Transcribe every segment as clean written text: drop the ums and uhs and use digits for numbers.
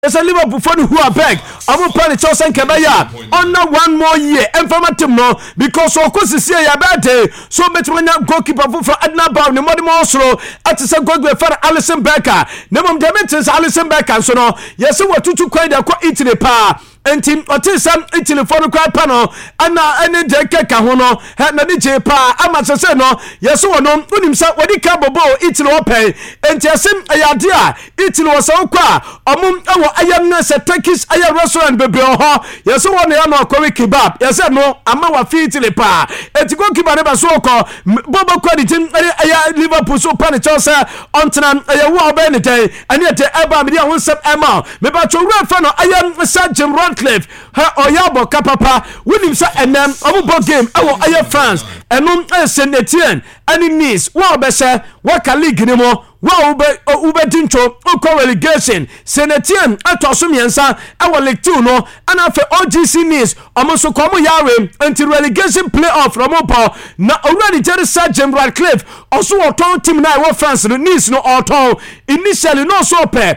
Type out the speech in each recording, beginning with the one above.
It's a Liverpool for who are back. I will play Chelsea and Kabaya under 1 more year. And for my team, no, because of course, it's here about so better when you goalkeeper for Adna Bound, the Modern Oslo, at the same goal for Alison Becker. Never Demetrius Alison Becker. So no, yes, what to quite a Italy power. And team or some Italy for the crowd panel and any decade Cahono had no DJ pa Amasano yes or no when himself what he can Italy open and Tessim Ayadia Italy was so qua among our ayamness at Turkish Aya restaurant baby yes one no Korea kebab yes no Amawa Italy pa and to go keep a never so called Bobo credit Aya Liverpool so Chelsea on Tanan Aya War Benete and yet Eba Media will sub Emma maybe to run for no Ayam Sergeant Cliff, her Oyabo Kapapa, William Sa and them over game, our Air France, and non Saint Etienne, and in Nice, Wabessa, Waka League anymore, Ube Dincho, Oko relegation, Saint Etienne, Atosumiansa, our League 2, no, and after OGC Nice, almost so come Yare, until relegation playoff from Opa, now already Jerry Sergeant Radcliffe, also a town team now, France, and Nice, no, auto, initially no so pay.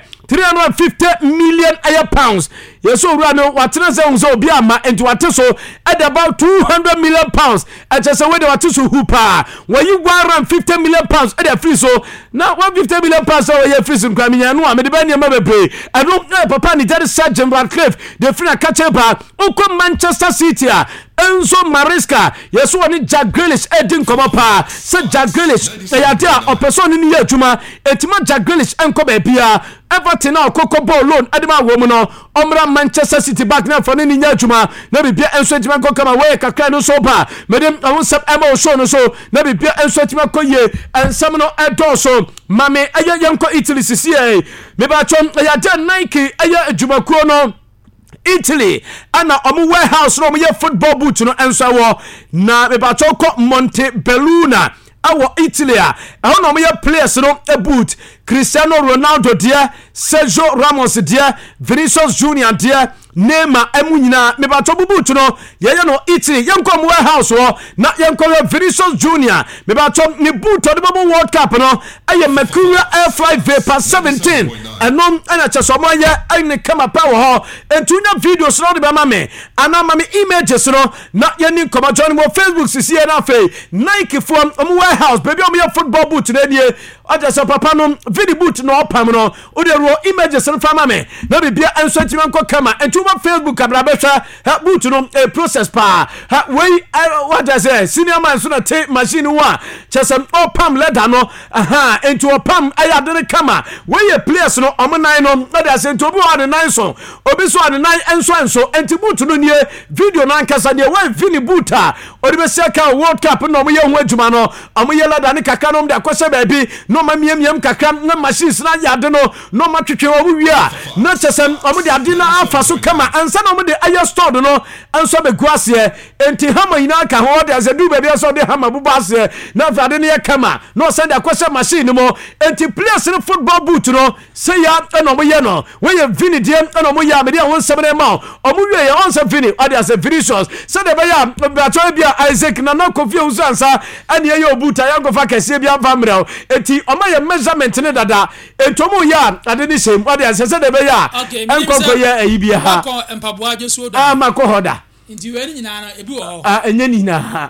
350 million pounds. Yes, so Rano, what so Biama and to Atiso at about 200 million pounds. I just away the Atiso Hoopa. When you want 50 million pounds at a free so now 150 million pounds over here free some coming and one, Medibania Mabbe. I don't know, Papa, that is Sergeant Radcliffe, the Frina Catcher, Oko Manchester City. Enzo Maresca, yes, one Jack Grealish, Edin Komapa, said Jack Grealish, they are there, or person in the Juma, Etima Jack Grealish, and Kobe Pia, Everton, Coco Ball loan, Adama Womono, Omra Manchester City back now for Nini Juma, Nebi Pia and Swetiman come away, Kakano Sopa, Madame, I want some ammo so, Nebi Pia and Swetiman Koye, and Samano Adoso, Mame, Aya Yanko Italy, CCA, Mebachon, Aya Nike, Aya Jumakuno. Italy and a warehouse no me football boot no enso wo na me ba choko Montebelluna our Italy a no me players no a boot Cristiano Ronaldo dia Sergio Ramos dia Vinicius Junior dia Neymar emunyina me ba chobu boot no ye no Italy yenko warehouse wo na yenko Vinicius Junior me ba chom ni boot o the World Cup no aye Mercury Air Flight Vapor 17 and no ana chesomo ye ane kama power ho entunya videos no de ba mame ana mame images no na ye ni koma join mo Facebook sisi na fe Nike form warehouse baby o football boot na die o just papa no video boot no opam no o de ro images no fa mame na bibia enso timan ko kama entu Facebook abrabesha boot no a process pa we what I say senior man so na take machine wa chesem opam leather no entu opam ayade kama we ye players no omonai no na dey say entu obi wa de nine so obi so ade nine enso entu boot no nie video na nkasa nie we vini boot a odi be say ka World Cup no mo ye ho adwuma no omoye leather ne kaka no de akose baabi no mamiam kaka na machines na yade no matwetwe wo wi a na chesem omo de ade na afa so kama ansa na omo de aye store no anso be guase enti hama ina ka ho de azedu baabi so de hama bubase na fade ne kama no send akose machine mo enti players no football boot no say ya na omo ye no we ye vini de na omo ya me de won sebere ma omo wi ye on se vini o de ase Vinicius say de be ya be bia Isaac na no kofi usansa ane ye obuta ya gofa kese bia famrel enti omo ye measurement ne dada entomo ya ade ni shem o de ase say de be ya enkoko ye ayibia ha empaboa jesu odo mako hoda nti we ni nyina na ebi wo enye ni na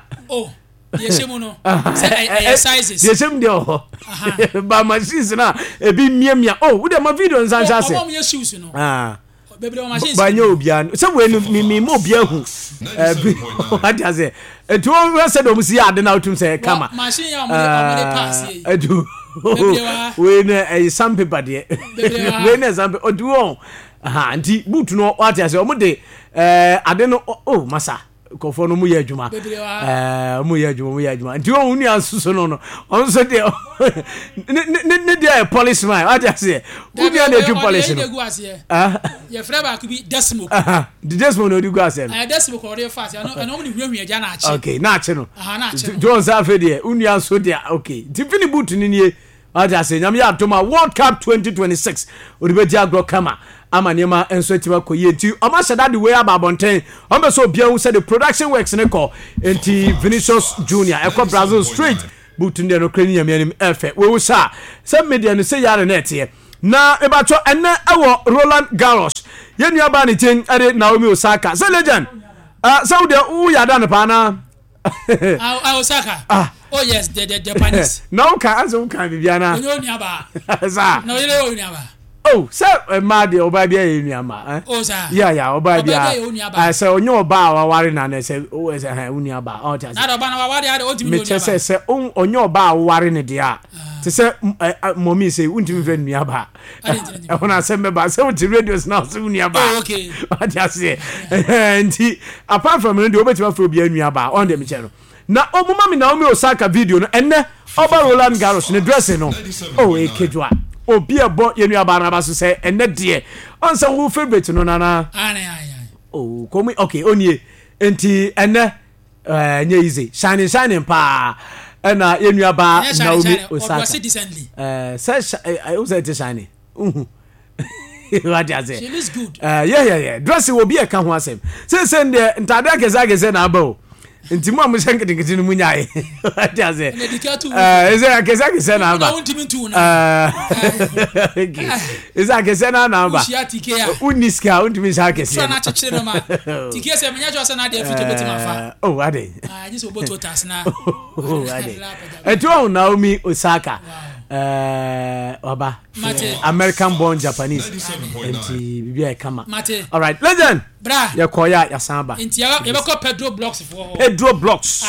yeshemu no say sizes yeshem de ho ba machines na ebi miamia wo de ma video nsansa se omo ye shoes no bebe de machines ba nya obia se we mi mo obia hu what I say etu we say do musi ade na otum say kama machine ya mo de pass ye edu we na some paper de we na some odu on anti boot no what I say omo de ade no masa kofo no mu ye adwuma mu ye adwuma nti o uni asuso no on so de ne de policeman what I say uni na do police no ye frɛ ba ku bi Desmo the Desmo no do go ase Desmo ko re fast no mo hwehwe ya na ache okay na ache no na ache don sa fe de uni aso de okay tifini boot ni nie what I say nyam ya atoma World Cup 2026 odibedi agro kama amanema enso tiba koye nti omashada the way ababonten ombe so bia hu say the production works ne ko enti Vinicius Junior ekọ Brazil straight boot ndi no krani yamianim efe we wo sa media no say yare net ye na ebacho enne ewo Roland Garros yenu aba ne chen ade Naomi Osaka so legend Saudi u ya dan pa na Osaka oh yes the Japanese no ka aso kan bibia na onyo ni aba sa no yele onyo ni aba oh so ma de oba bia yenu ama oh sa ya oba bia so onyo oba wa ware na na se o se ha uni aba o ta na oba na wa ware ade o timi me se onyo oba ware ne dia te se mommy say untimi friend uni aba e wona se me ba se uti radios now se uni aba okay o ta se nti apart from radio obetima fro bia uni aba on dem chero na omuma mi Naomi Osaka video no enne oba Roland Garros ne dressing no oh ekedwa obi ebo yenu aba na ba so say enne de on say who favorite no nana oh komi okay onie enti enne nye easy shining pa na yenu aba Naomi Osaka say I was say shining what you say she looks good yeah dressing obi e ka ho asem say nde ntade akeze na aba nti mo amushanke dingiti no munyae atiaze eza akesa na aba eza akesa na aba uniska untimi shakese na chechire ma tike se menya jo se na de fito betima fa oh ade just oboto tas na ade eto Naomi Osaka Oba American born Japanese enti bibia e kama all right legend bra ya koya ya samba enti ya be ko Pedro Blocks for Pedro Blocks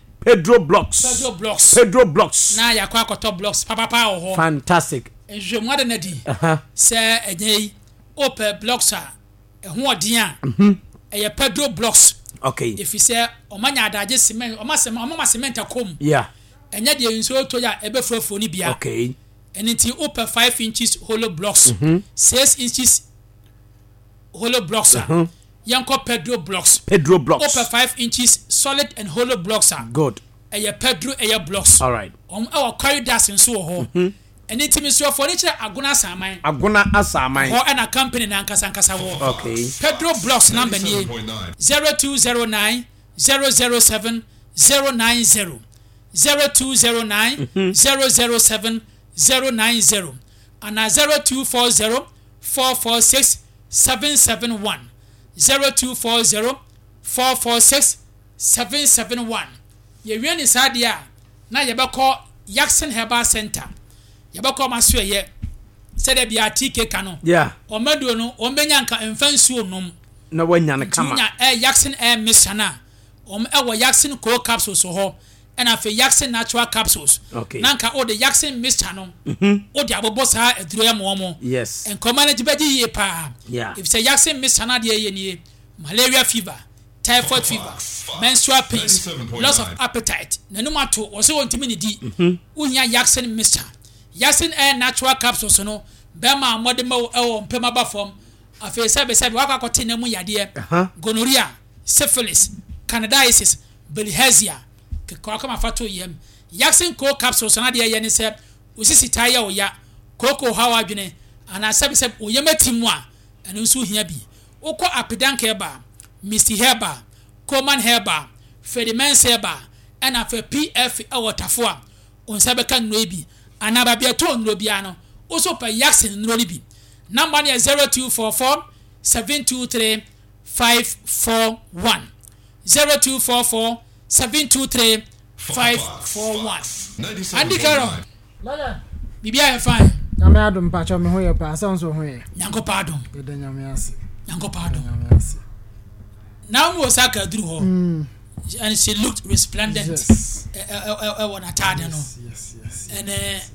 na ya kwa akoto blocks papa ho fantastic je mo de na di se enye open blocks a ho odin a e Pedro Blocks okay if you say omanya adaje cement omama cement akom yeah enya de nso to ya ebe frofo ni bia okay anything open 5 inches hollow blocks 6 inches hollow blocks yanko Pedro Blocks open 5 inches solid and hollow blocks good Pedro blocks all right our corridors nso ho anything so for nature aguna asaman ho na company na nkasa ho okay Pedro Blocks number ni 0209 007 090 0209 007 090 and 0240 446 771 0240 446 771 ye wieni sadia na ye beko Jackson Herbal Center ye beko maso ye sede bia TK kano yeah omedo no ombenya nka emfansuo nom na wanya na kama Jackson misana ewo Jackson cold capsules ho and afi Jackson natural capsules okay nanka o the Jackson mixture no o di abobo sa eduro ya mo yes and command beji ye pa yeah if say Jackson mixture na de ye ni malaria fever typhoid fever menstrual pains loss of appetite nanuma to o se wontimi ni di unya Jackson mixture Jackson natural capsules no be ma modema e mpema ba form afi sebe wakakote na mu yade gonorrhea syphilis candidiasis bilharzia kwa kama fato yem Jackson cold capsules na de ye ne se osisi taya oya koko hawa dwene ana sebe oyematimu a eno nso hia bi ukọ apedanka eba Misty Herba Coleman Herba Fedimens Herba ana fe PF awotafo a onsabe kan no bi ana ba bia to no bia no oso pa Jackson no bi number ne 0244 723 541 0244 723 541 Andy Carol bibia e fine nyame adom pacho me ho ye pa so nso ho ye nyanko padom de nyame ase nyanko padom Naomi Osaka duru ho and she looked resplendent on atade no yes and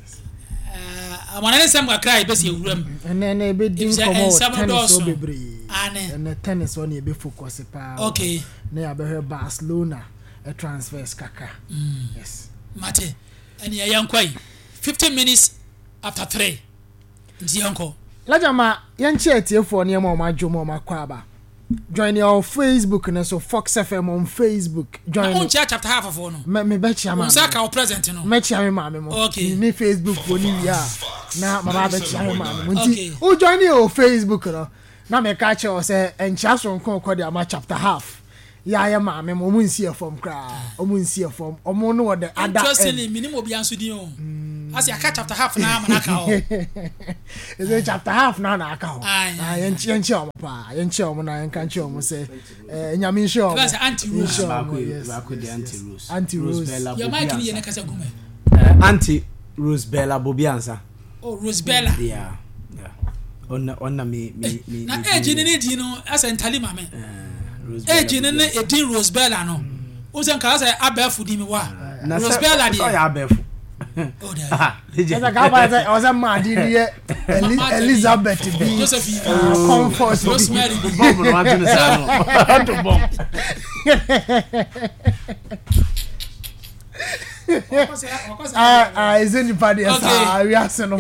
amana nsem kakra e bese ewuram and be din komo tennis so bebre ane and tennis one e be focus pa okay na ya be Barcelona a transfers kaka yes mate and ya yankwai 15 minutes after 3 ndi yanko lajama yanchi etiefo ne ma ma dwomo ma kwa ba join your Facebook and so Fox FM on Facebook join on chapter half of no me be chia ma Osaka o present no me chia me ma me mo okay ni Facebook oni wi a na ma ba be chia me ma me nti o join your Facebook no na me ka che o se encha so nko de ama chapter half ya ma me mo nsi e form kra o mo nsi e form o mo no de ada interestingly minimum obi anso din o As you catch chapter half now, Manaka. Is it chapter half now? Naka. Yenchom, Yenchom, and Canchom say, Yamisho. That's anti-Rose. Anti-Rose. Your mic in the Casagume. Anti-Rose Bella Bobianza. Oh, Rose Bella. Yeah. On me. Now, aging in it, you know, as an Talimame. Aging in it, Dean Rose Bella, no. Usan Casa, I bear for him. Rose Bella, I bear for. Oh, I was a mad Elizabeth Josephine comfort Rosemary is anybody else? We are saying,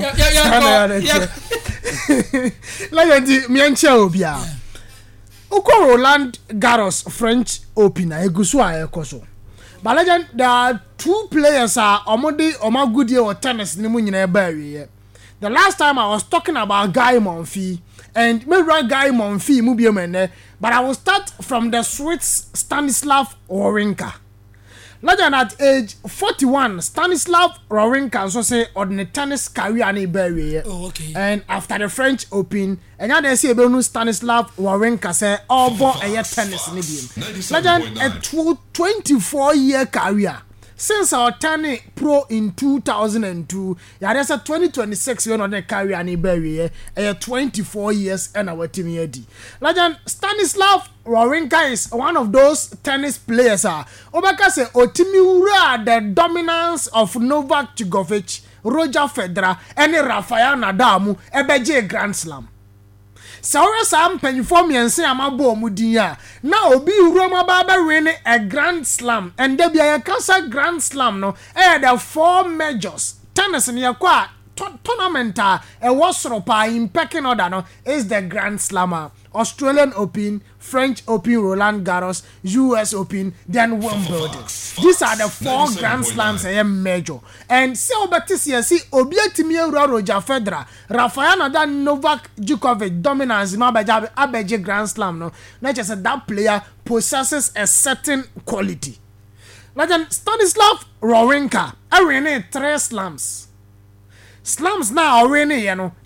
like me and Chelbia. Oko Roland Garros French Open, Egusua Ekoso. But legend, there are 2 players Omagudi or tennis The last time I was talking about Guy Monfils and maybe Guy Monfils Mubiomene, but I will start from the Swiss Stanislav Wawrinka. Legend at age 41, Stanislav Wawrinka so say on the tennis career ni berry. Oh, okay. And after the French Open, and now they say about Stanislav Wawrinka say all born a tennis ni bi. Legend a 24-year career. Since our turning pro in 2002, there's a 2026 year on the career ni berry. 24 years and our team yedi. Legend Stanislav Wawrinka is one of those tennis players. Obaka say otimi ura the dominance of Novak Djokovic, Roger Federer, and Rafael Nadal ebeje Grand Slam. Saura Sam penifom yense amabo mudinya. Na obi uroma baba win a Grand Slam and there be a cancer Grand Slam no. The 4 majors tennis ni yakwa tournament a wasropa in pecking order no is the Grand Slammer. Australian Open, French Open, Roland Garros, US Open, then Wimbledon. These are the 4 Grand Slams I am major. And so Batisia see Obietimi Roger Federer, Rafael Nadal, Novak Djokovic dominance no abeje Grand Slam no. Not just that player possesses a certain quality. Like Stanislav Wawrinka, I ran 3 slams. Slams now already,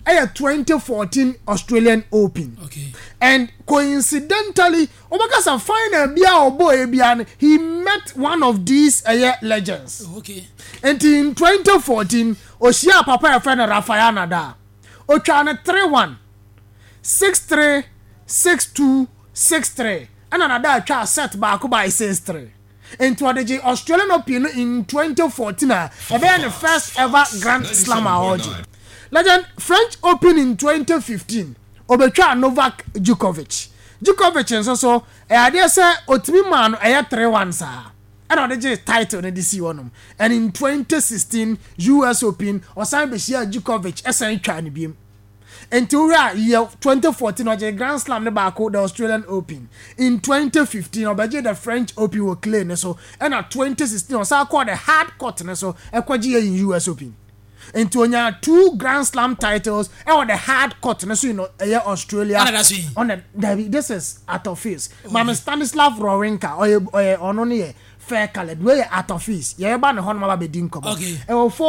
2014 Australian Open. Okay. And coincidentally, Obakasa final bia or boy bian, he met one of these legends. Okay. And in 2014, Oshia Papa friend Rafael Nadal. Ochana 3-1, 6-3, 6-2, 6-3. And another child set back by 6-3. Into the Australian Open in 2014, the first ever Grand Slam award. Legend French Open in 2015, Obecha Novak Djokovic. Djokovic and so I dare say Otimi man 3-1 sir. And the title in this one. And in 2016 US Open, Osan Beshia Djokovic SN Chani beam. Until year 2014, was a Grand Slam the Australian Open. In 2015, the French Open were clean, so and at 2016, was called the hard court, so in US Open. Into 2 Grand Slam titles, and the hard court, so Australia. On the this is out of face. Mama Stanislav Wawrinka or only fair colored way out of face. Yeah, ban hon mama be dinko. Okay.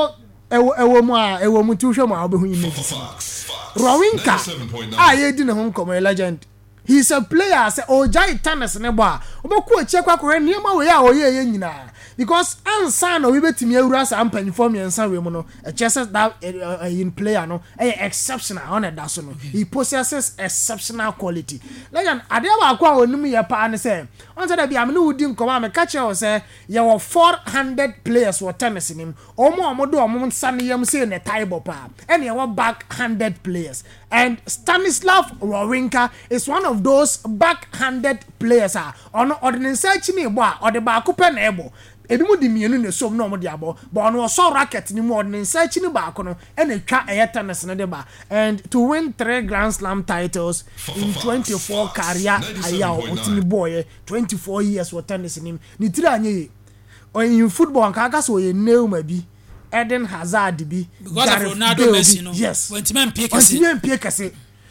Ewo mutusho ma obehu image. Wawrinka didn't home come a legend. He's a player say Ojai tennis ne ba. Oboku echekwa kore niema we ya oye nyina. Because ansa no we betimi awura sa ampanifo me ansa we mu no. Chesses that in player no exceptional on that so no. He possesses exceptional quality. Legend ade ba kwa onum ye pa ne say on say da bia me no wudi nkoma me catch you say ye were 400 players for tennis nim. Omo do omo nsa ne yam say ne table pa. And ye were backhanded players. And Stanislav Wawrinka is one of those backhanded players on ordinance chini bo or the ba coupe na ebo ebimu di mienu ne som no mo di abo but on so racket ni mo ordinance chini ba ko no e na twa tennis na de ba and to win 3 Grand Slam titles in 24 career aya otimi boy 24 years for tennis ni tiri anye in football kan aka so ye neuma bi Eden Hazard bi because of Ronaldo Messi no yes when Timan Piekese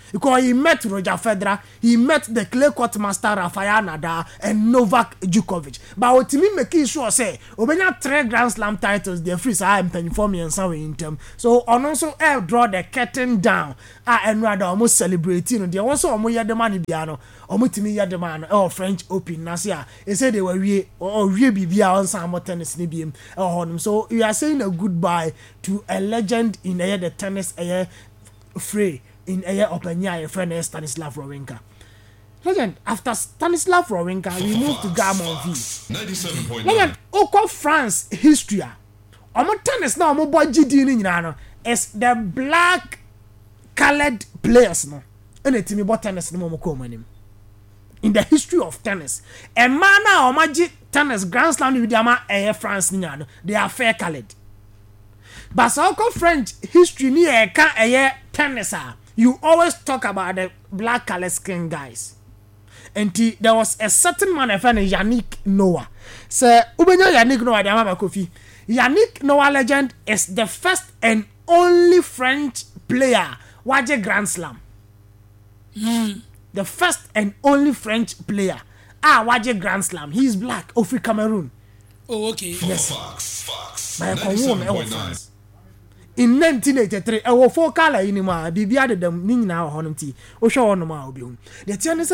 Because he met Roger Federer, he met the clay court master Rafael Nadal and Novak Djokovic. But what me make sure say, Obenya 3 Grand Slam titles, they're free, so I am paying for me and some in term. So on also draw the curtain down, and rather almost celebrating. They also almost the money piano, almost me the man or French Open Nasia. They said they were really be on some tennis nibium or him. So we are saying a goodbye to a legend in the tennis free. In a year open year, friend Stanislav Wawrinka. Legend, after Stanislav Wawrinka, we moved to Garmon V. 97.9. Legend, Oko France history. Omo tennis now, omo boy GD in Yano is the black colored players no. And it me bought tennis no more common in the history of tennis. A man now, magic tennis Grand Slam with Yama a France Niano, they are fair colored. But so Oko French history near a year tennis you always talk about the black color skin guys. And there was a certain man, a friend, Yannick Noah. So, Ubenya Yannick Noah, the Amaba Kofi. Yannick Noah legend is the first and only French player waje Grand Slam. The first and only French player waje Grand Slam. He is black, Ofi Cameroon. Oh, okay. Yes. By a France. In 1983, I was 4 color in my BB them ning now on tea. O show on my obium. The tennis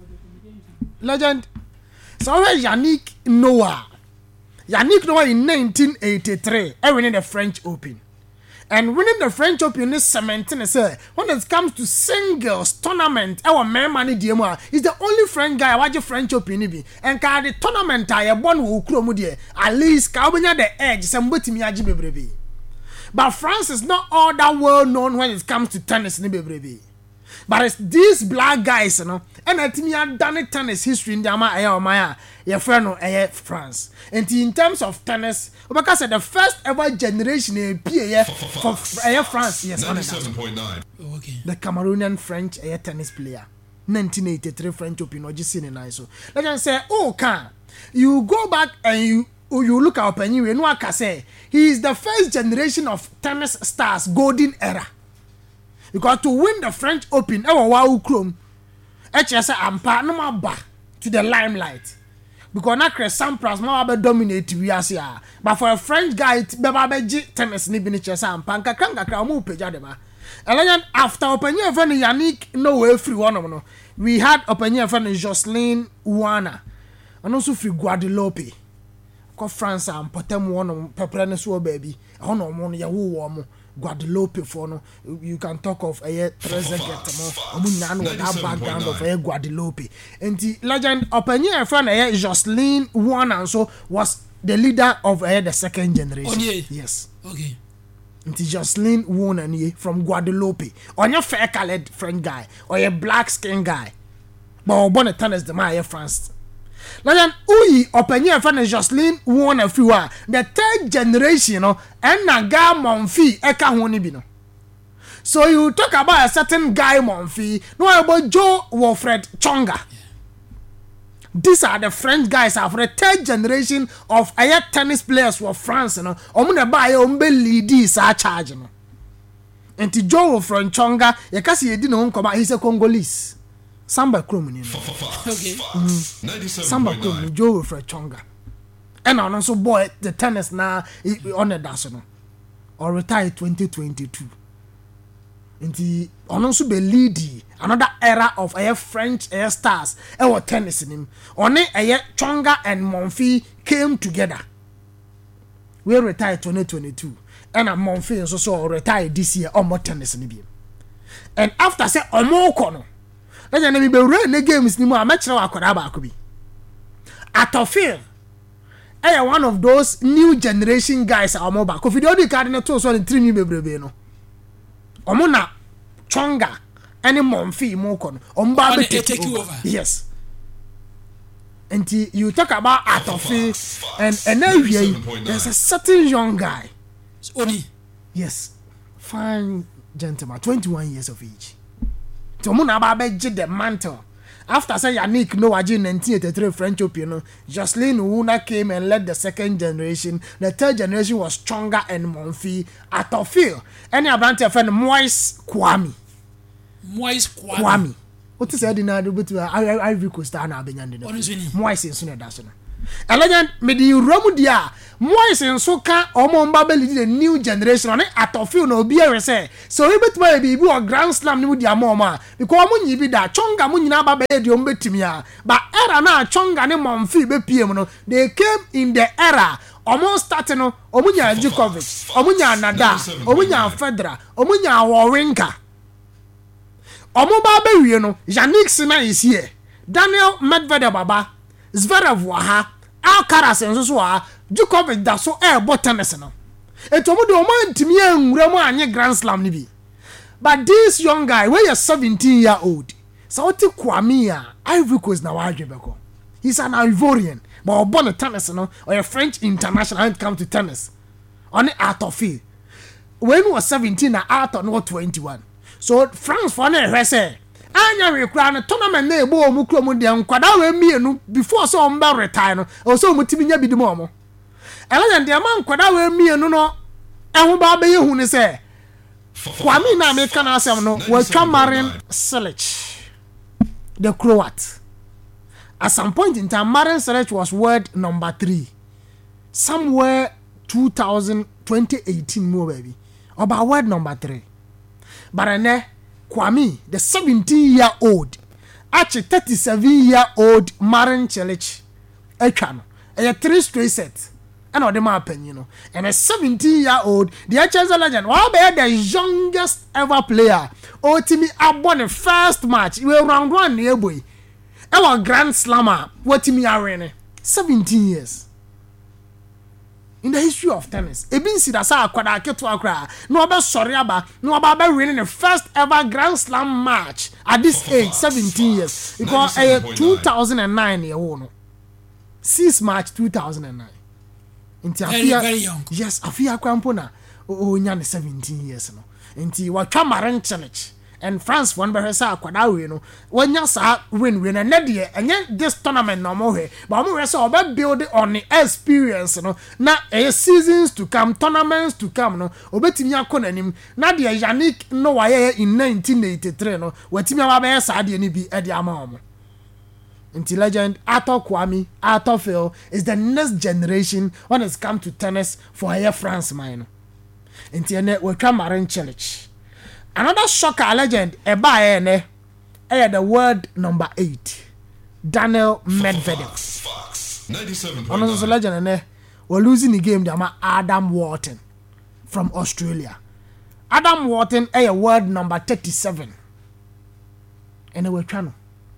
legend. So Yannick Noah. Yannick Noah in 1983, winning the French Open. And winning the French Open is cementing when it comes to singles tournament, our man money DMR is the only French guy watch French Open. And the tournament I won who cromodie. At least Kabanya the edge, somebody me ajibe. But France is not all that well known when it comes to tennis, baby. But it's these black guys, and I think have done tennis history in the Maya, your friend, France. And in terms of tennis, because the first ever generation for France, yes, 97.9. Okay. The Cameroonian French tennis player, 1983 French Open, or just seen it. So let me say, you go back and you look up and you know what I say. He is the first generation of tennis stars golden era. Because to win the French Open, ampa no ba to the limelight. Because na Sampras ma be dominate we as ya. But for a French guy, be tennis ni bi ni chesa ampa nkakra mo peja de ba. And after Open friend Yannick Noah free one we had Open friend Jocelyn Wana and also free Guadeloupe. France and Potem one pepper so baby. Ono mo ya wo Guadeloupe for no. You can talk of a Trezeguet mo that background of a Guadeloupe. And the legend Open friend Jocelyn one and so was the leader of the second generation. Yes. Okay. And Jocelyn one and from Guadeloupe. On your fair colored French guy or a black skin guy. But born a tennis the my France. Now, Open friend Jocelyn won a few. The third generation, and Naga Monfi, Eka Honibino. So you talk about a certain guy Monfi, no about Joe Wilfred Chonga. These are the French guys of the third generation of tennis players for France. Omuna buy lead sa charge. And to Joe Wilfred Chonga, Yakasi didn't come out. He's a Congolese. Samba Krum, okay. Samba Krum, Joe Wilfred Chonga. And also boy the tennis now on the Dasono or retired 2022. And the also be leady another era of French stars or tennis in him. Only Chonga and Monfi came together. We retired 2022. And Monfi also retired this year or more tennis in him. And after say Omokono. Let's say we be running games ni mo amakyere akwara ba ko bi. Atofil. One of those new generation guys are back. If you don't card na to so the 3 bebrebe no. Omo na Chonga any Monfi mo kono. Omba be take over. Yes. And you talk about Atofil and now there's a certain young guy. Oni. Yes. Fine gentleman, 21 years of age. Tomuna Babeji the mantle. After say Yannick Noah in 1983 French Open, Jocelyn Una came and led the second generation. The third generation was Chonga and Monfi. Atofil. Any Abrante friend Moise Kwame. Moise Kwame. What is said in the but Ivory Coast and Abenya. Moise in Suna Dasona. A legend, Medi Romudia, Moise and Soka, Omo Babel, the new generation on it at of you no beer say. So we bet maybe you a grand slam with your mama. Because when you be that Chonga Munina Babe, you betimia. But era na Chonga ne Monfi be PM. They came in the era. Almost starting no, Omunya Djokovic, Omunya Nadal, Omunya Federer, Omunya Wawrinka. Omo Babe, you know, Yannick Sinner is here. Daniel Medvedev Baba, Zverev Waha, Alcaraz and Zosua, Djokovic da so air tennis no. Et omo do man timi enwura anye Grand Slam ni bi. But this young guy, when you're 17-year-old, so what Kwame Ivory Coast na wa adwebeko. He's an Ivorian. But born a tennis, no, or a French international when it comes to tennis. On the art of field. When he was 17, the art of not 21. So France for the say, Anya recran a tournament ne bo mukro mundian kwada we mienu before so mba retire no. O so mutimi nya bi di mo. Ela de man kwada we mienu no ehun ba be yehu ne say. Kwame na me kana asem no, we twa Marin Cilic, the Croat. At some point in time, Marin Cilic was world number 3. Somewhere 2018 more baby. About world number 3. But then Kwame, the 17-year-old, actually 37-year-old Marin Cilic, a 3 straight sets. And all the mapping, you know. And a 17-year-old, the HSL legend, well, the youngest ever player. Oh, Timmy, I won the first match. We were round 1 near boy. Our Grand Slammer, what me arena, 17 years. In the history of tennis, Ebin Sidasa kwada keto akra, no about sorry aba, no about winning the first ever Grand Slam match at this age, 17 years. Because 2009 year one, 6 March 2009. Very young. Yes, Afia Kwampona, oh, 17 years no. Inti wa Marin Cilic. And France won by herself, you know. When you saw win and yet this tournament no more. But I'm about build it on the experience, you know. Now, seasons to come, tournaments to come, no. Obetimi akonanim. Now, the Yannick no why in 1983, no. Wetimi ababe sadi ni bi edi amamo. Until legend Arthur Kwame, Arthur Phil is the next generation when it's come to tennis for here France, man. Until net we come Marin Cilic. Another shocker legend, the world number 8, Daniel Medvedev. Another legend, we're losing the game. They're Adam Wharton from Australia. Adam Wharton, world number 37. And we're trying.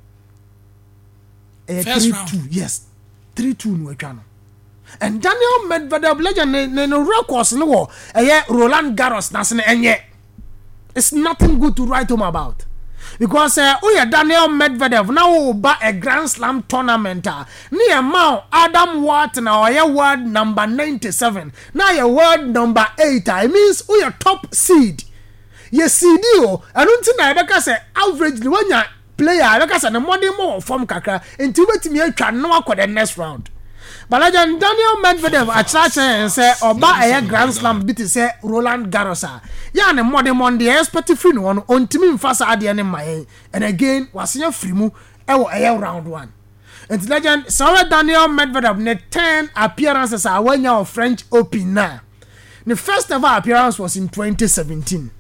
First round. 3-2, yes, 3-2 we're trying. And Daniel Medvedev legend, no records no. Roland Garros, that's an it's nothing good to write home about. Because Daniel Medvedev now buy a Grand Slam tournament. Near Mount Adam Wharton or world number 97. Now your world number 8. It means your top seed. Yes, CD. I don't think I say average when you player because the money more from Kaka into me can know the next round. But Daniel Medvedev attract and say buy a Grand Slam beat say Roland Garros. Yeah, and more than the expert free one on team fast at the end of my and again was your free move round 1. And legend sorry Daniel Medvedev net 10 appearances are when your French Open now. The first ever appearance was in 2017.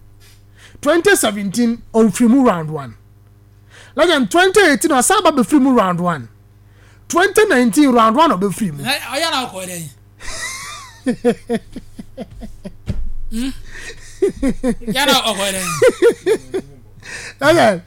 2017 on free move round 1. Legend 2018 was about free move round 1. 2019 round 1 of the free move. I am now calling. Okay.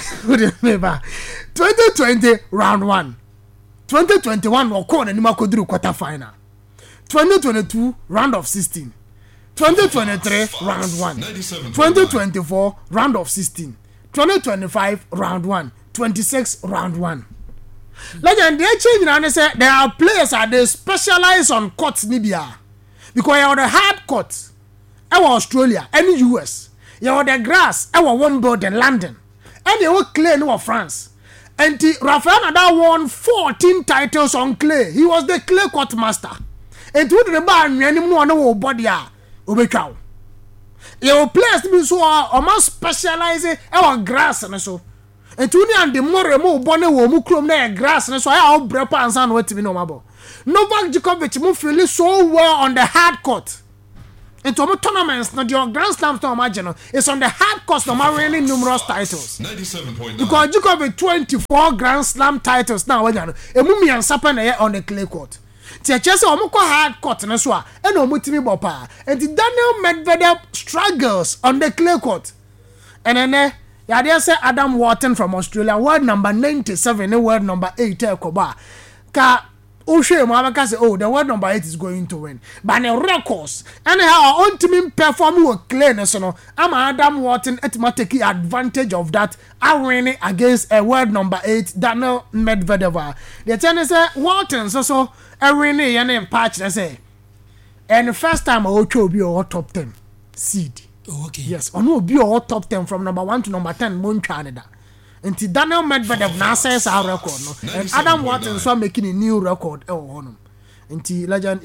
2020 round 1. 2021 will call and Nimakodru quarter final. 2022 round of 16. 2023 round 1. 2024 round of 16. 2025 round 1. 26 round 1. Legend, they change and they say there are players that they specialize on courts Libya. Because you are the hard courts. Australia, any US. You are the grass, Wimbledon, London. And they will clay no France. And Rafael Nadal won 14 titles on clay. He was the clay court master. And to the bar, any more no body. your players be so or specialize our grass and so. And to and the more bonnet wo mu krom na grass and so I brepa and san what me no mabo. Novak Djokovic mu feel so well on the hard court. And to tournaments na your Grand Slams to imagine it's on the hard court no winning numerous titles. 97.9. Because Djokovic 24 Grand Slam titles now we emu mi ansape na on the clay court. Ti chese omukọ hard court na so a e na omutimi bopa. And Daniel Medvedev struggles on the clay court. And then yade say Adam Wharton from Australia, world number 97 and world number 8 ekoba. Ka Oshe Mwabaka say, oh, the world number 8 is going to win. But the records, and how on team perform with clearness, you know, I'm Adam Wharton taking advantage of that. I winning against a world number 8, Daniel Medvedev. The tennis say Wharton so a winning and patch. I say, and the first time I will be our top 10 seed. Oh, okay. Yes, or no be our top 10 from number 1 to number 10 Moon Canada. Until Daniel Medvedev now says our record, no, and Adam Wharton so making a new record. Until legend,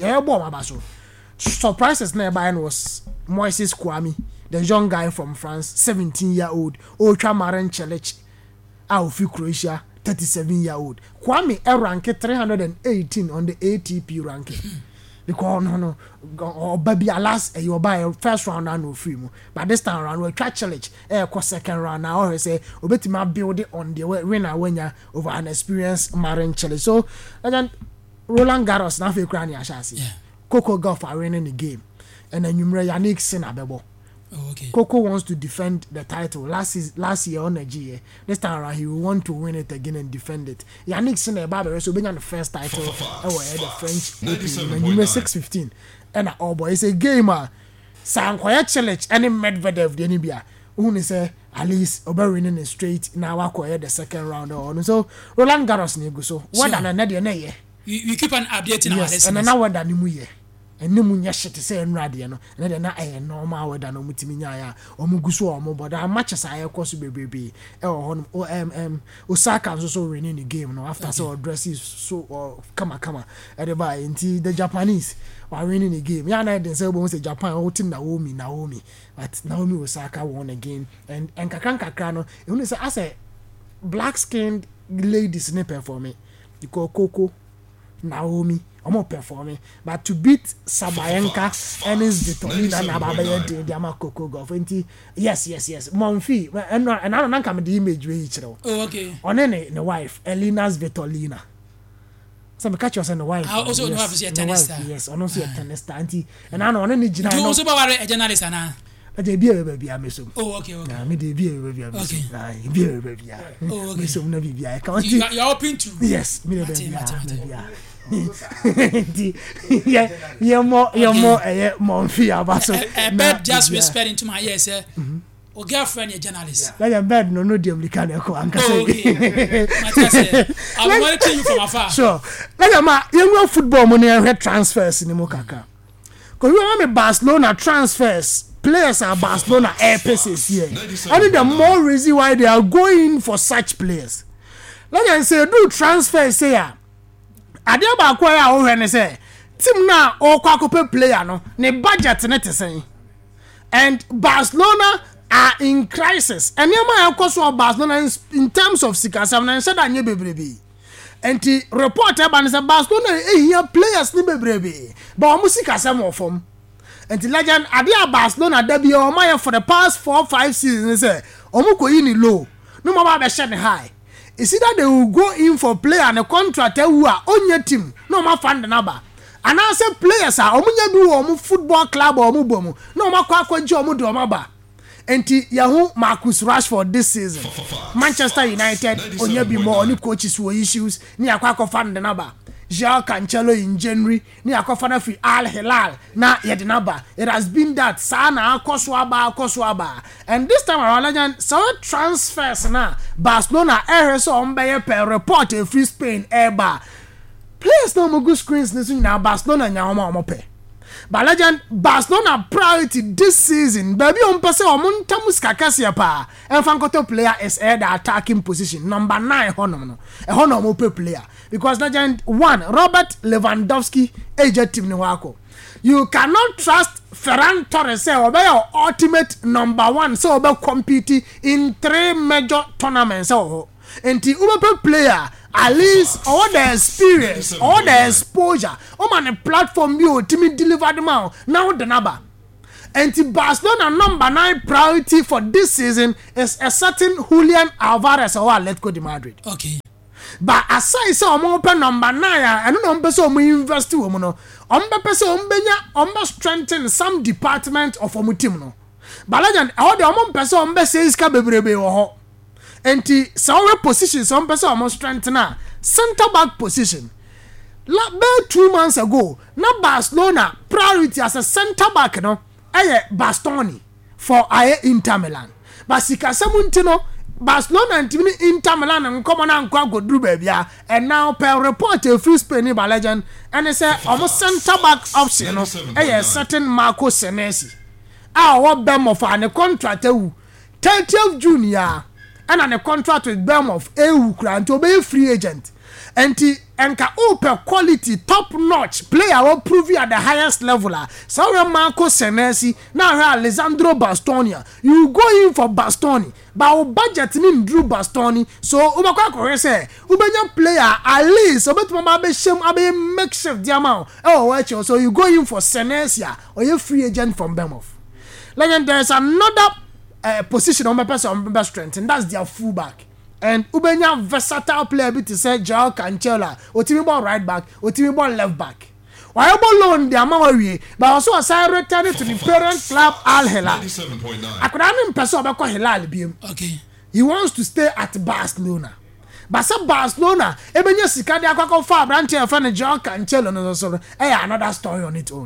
surprises nearby was Moises Kwame, the young guy from France, 17-year-old, Ultra Marin Cilic, Alfie Croatia, 37-year-old. Kwame ranked 318 on the ATP ranking. Because no, baby, alas, you buy first round and no free. But this time around, we try challenge. Second round now, I say, we build it on the winner when you over an experienced Marin Cilic. So, again, Roland Garros now for Ukraine, Coco Gauff are winning the game, and then Yannick Sinner Bebo. Oh, okay. Coco wants to defend the title. Last year on Nigeria, this time around he will want to win it again and defend it. Yannick Sinner Baba so being on the first title the French Open, number 615. And oh boy, it's a gamer. Sam quiet challenge any Medvedev the Nibia. Who say at least over winning it straight now acquire the second round or so. Roland Garros nego so what than another year. We keep on updating our listeners. And now what than new year. And no munya shit to say and radio no and then na normal weather no mutimi nya ya omuguso omo but as much as I course baby Osaka also winning the game no after so dresses so come at the bar into the Japanese were winning the game ya na den say we say Japan o team Naomi but Naomi Osaka won again and kakra no you say as a black skinned ladies ne performing because Coco Naomi I'm performing, but to beat Sabayenka and his Vitolina and Ababa the Coco Gauff. Yes. Monfi, and I don't come the image with each other. Oh, okay. On any the wife, Elina's Vitolina. Some catch us and the wife. I also know have a tennis star. Yes, I don't see a tennis star. And I know any you also a journalist, Anna. But they be a baby, I miss him. Oh, okay. Me they be a baby, I miss him. Be a baby. Oh, okay. So never be. I can't. You're open to. Yes, me baby. You're more Monfi about so. A bird just whispered into my ear, sir. Or girlfriend, a journalist. Like a bird, no, the mechanical. I'm okay. I'm waiting you from afar. Sure. Like a young football money and head transfers in the Mokaka. Because you remember Barcelona transfers. Players are Barcelona airpaces here. I think the more reason why they are going for such players. Like I say, do transfers here. Ade ba kwa ya wo hwe say team na o kwa kope player no ne budget ne te and Barcelona are in crisis and yema yakoso Barcelona in terms of sikasam na said anye bebrebe and the report about say Barcelona here players ni bebrebe but o sikasam ofom and the legend ade Barcelona debut o ma for the past 4-5 seasons say o mu koyi ni low no ma ba share high. Is it that they will go in for player and a contract who are on your team? No more fund the number. And I say players are omunya do omu football club or mubomu. No more kwakwaji omu do omaba. Enti Yahoo Marcus Rashford this season. Manchester United onye bi more oni coaches who issues ni akwakwa fund the number. Joao Cancelo in January ni akofana fi Al Hilal na yedinaba. It has been that sana akoswaba and this time around legend so transfers na Barcelona so ombeye per report a free Spain airbar players no mugu screens nisu na Barcelona nya omo pe But legend Barcelona priority this season. Baby on person or Montamus Kakasia pa. And Fankoto player is the attacking position. Number 9 Honomo. A Honomo player. Because legend 1 Robert Lewandowski agent team Nwako. You cannot trust Ferran Torres say obey your ultimate number 1 so obey compete in 3 major tournaments. So and the Uber player at least all the experience, all the exposure, on a platform you to deliver them out. Now the number. And the Barcelona number 9 priority for this season is a certain Julian Alvarez or Atletico de Madrid. Okay. But as I say, I'm open number 9. I don't know person we invest to woman. Strengthen some department of a team. No. But legend, all the person says Kabebrebe or and the sour position some person almost strengthen center back position. 2 months ago, now Barcelona priority as a center back, no, Bastoni for Inter Milan. But Sikasamuntino, Barcelona and Inter Milan and come on and go do baby. And now per report a free Spain by legend, and they say almost center back option, no, certain Marco Senesi. What them of a contract 30th June. And on a contract with Bournemouth, Ukraine to be a free agent. And the open quality, top notch player will prove you at the highest level. So Marco Senesi, now Alessandro Bastoni. You go in for Bastoni, but budget in Drew Bastoni. So Ubaka say, Ubanya player at least a bit more makeshift the amount. Oh, watch you. So you go in for Senesi or you free agent from Bournemouth. Like there's another position on my person on my strength, and that's their fullback. And Ubenya versatile player bit to say Joao Cancelo, or team ball right back, or team ball left back. Why loan the Amawi, but also a side return to the parent club Al Hilal. I could have him person about Hilal beam. Okay. He wants to stay at Barcelona. But some Barcelona, even your Sicadia Coco Far branch of Joao Cancelo, and so another story on its own.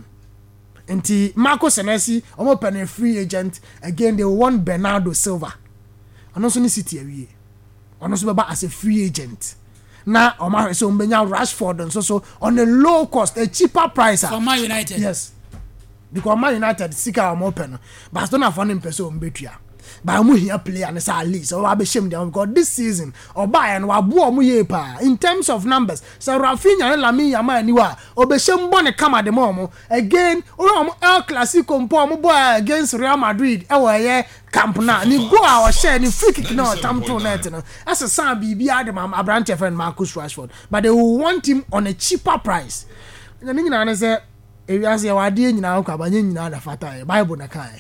And Marco Senesi, open a free agent again. They want Bernardo Silva. And also in City away. And also as a free agent. Now, Omar so Rashford and so on a low cost, a cheaper price. For Man United. Yes. Because Man United seek our open. But don't have one person betria. But I'm here play and it's at least. Or I'll be ashamed because this season or buy and wabu in terms of numbers. So Rafinha and Lamine Yamal niwa. Or be shame bonne come at the moment again. Or El Clasico boy against Real Madrid. Camp now. Ni go our share ni free kick now. Tamto net. That's a son BB Adam Abrante friend Marcus Rashford. But they will want him on a cheaper price. And then you say, if you say wadi ni na ukaba ni na da fata Bible na kai.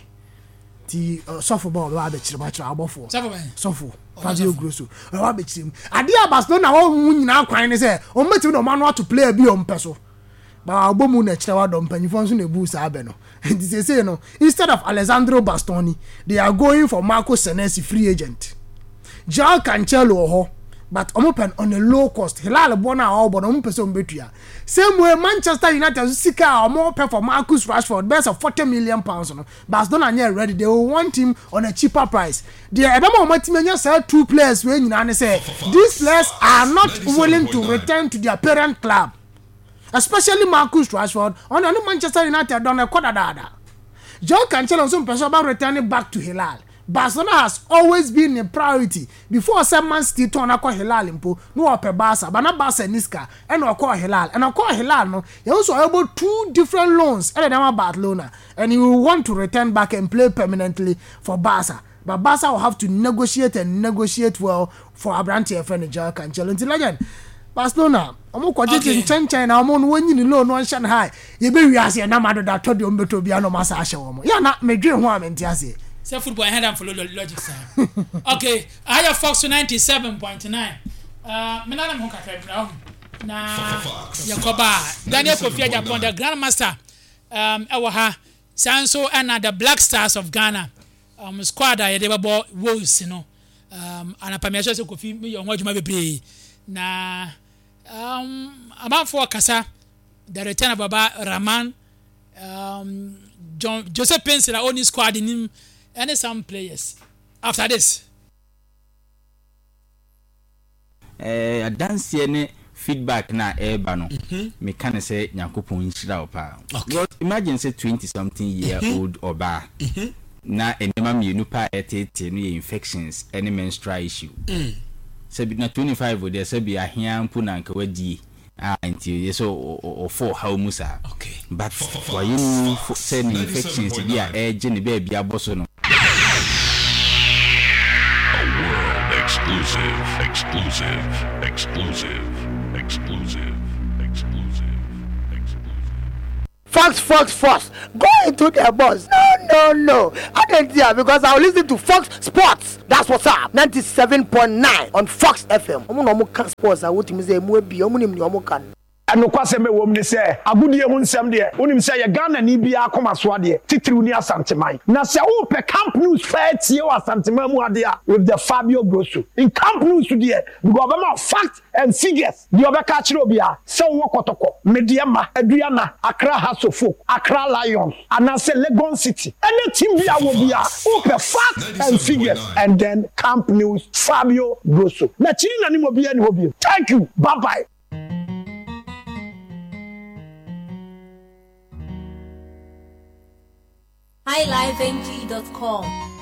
Ti sofo ball wa be chire match abofo sofo Fabio Grosso wa be chire ade Barcelona wa hu nyina kwan ne say o meti no manual to play bi o mpeso ba obomu na chire wa do mpanyifo nso na bu sa abe no they say no instead of Alessandro Bastoni they are going for Marco Senesi free agent Joao Cancelo ho but open on a low cost Hilal bona all but person betua same way Manchester United sika more pay for Marcus Rashford best of 40 million pounds no Barcelona are ready they will want him on a cheaper price the ebema omatimenya sell 2 players we nyina say these players are not willing to return to their parent club especially Marcus Rashford on Manchester United don a quarter dada Joao Cancelo some person about returning back to Hilal. Barcelona has always been a priority. Before 7 months, they turn a Hilal impo, no upper Barca, but not Barca Niska, and no call Hilal. And I call Hilal, no, you also able 2 different loans, and then Barcelona, and you will want to return back and play permanently for Barca. But Barca will have to negotiate well for Abrante and Joao Cancelo. Until again, Barcelona, I'm going to change now. I'm on you know no Shanghai. You be we are saying na mado that told you to be no masa asha. Yeah, na me dream one entiase. Say football hand and follow logic sir. Okay, I have Fox 97.9. Me na mo kakra now. Na Yakoba Daniel Kofi Japan the grandmaster ewa ha Sanso and the Black Stars of Ghana. Squad I dey ball Wolves you know. Anapamia so Kofi me yon wadwuma bebre. Na about for Kasa the return of Baba Rahman Joseph Pensela only squad in him and some players after this dance ne feedback na eba no me can say Nyankopon nhyira opa. But imagine say 20 something year old oba na enema mienu pa etete no infections any menstrual issue. Say na 25 there say be ahia mpu na nka wadi until so for how musa. Okay. But for you say infections be a edge ni be bia boso no. Exclusive. Fox. Go into the bus. No. I didn't hear because I will listen to Fox Sports. That's what's up. 97.9 on Fox FM. Omo can sports. I want to say more be. Omo can. No kwase me wom ni se agudie hu nsem de onim se ye Ghana ni bia akomaso ade titiriw ni asanteman na se wo pe Camp News fair o asanteman mu ade a with the Fabio Grosso in Camp News de because about facts and figures the obeka kire obi a se wo kotoko Mediama Aduana Accra House of Folk Accra Lions and say Legon City any team bia wo bia wo pe facts and figures and then Camp News Fabio Grosso na chiri na ni mo bia ni hobi. Thank you, bye bye. highlifeng.com